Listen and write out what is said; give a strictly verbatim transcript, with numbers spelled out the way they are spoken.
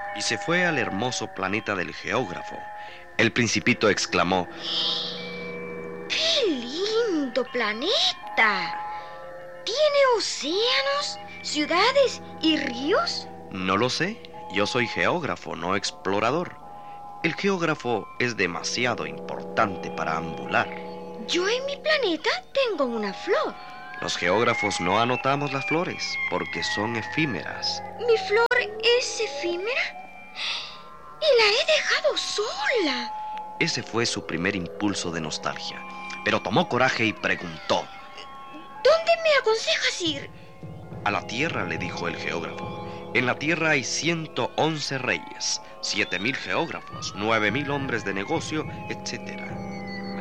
y se fue al hermoso planeta del geógrafo. El principito exclamó: ¡Qué lindo planeta! ¿Tiene océanos, ciudades y ríos? No lo sé, yo soy geógrafo, no explorador. El geógrafo es demasiado importante para ambular. Yo en mi planeta tengo una flor. Los geógrafos no anotamos las flores porque son efímeras. ¿Mi flor es efímera? Y la he dejado sola. Ese fue su primer impulso de nostalgia, pero tomó coraje y preguntó: ¿Dónde me aconsejas ir? A la Tierra, le dijo el geógrafo. En la Tierra hay ciento once reyes, siete mil geógrafos, nueve mil hombres de negocio, etcétera.